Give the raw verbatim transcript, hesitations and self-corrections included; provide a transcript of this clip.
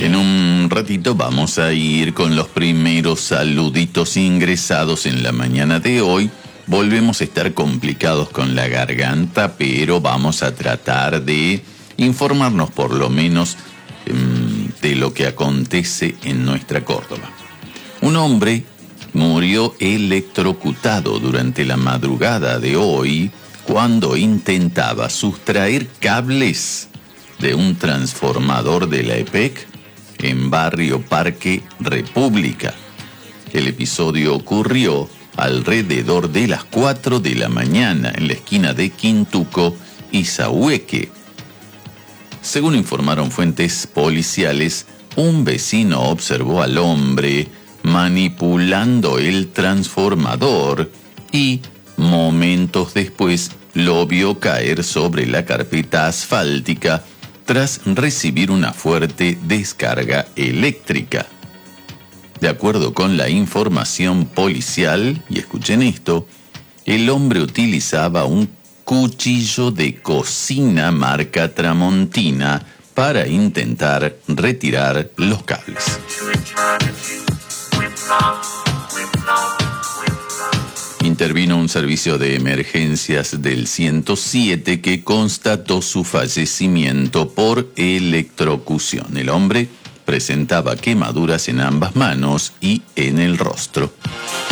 En un ratito vamos a ir con los primeros saluditos ingresados en la mañana de hoy. Volvemos a estar complicados con la garganta, pero vamos a tratar de informarnos por lo menos um, de lo que acontece en nuestra Córdoba. Un hombre murió electrocutado durante la madrugada de hoy cuando intentaba sustraer cables de un transformador de la E P E C en Barrio Parque República. El episodio ocurrió alrededor de las cuatro de la mañana en la esquina de Quintuco y Zahueque. Según informaron fuentes policiales, un vecino observó al hombre manipulando el transformador y, momentos después, lo vio caer sobre la carpeta asfáltica tras recibir una fuerte descarga eléctrica. De acuerdo con la información policial, y escuchen esto, el hombre utilizaba un cuchillo de cocina marca Tramontina para intentar retirar los cables. Intervino un servicio de emergencias del ciento siete que constató su fallecimiento por electrocución. El hombre presentaba quemaduras en ambas manos y en el rostro.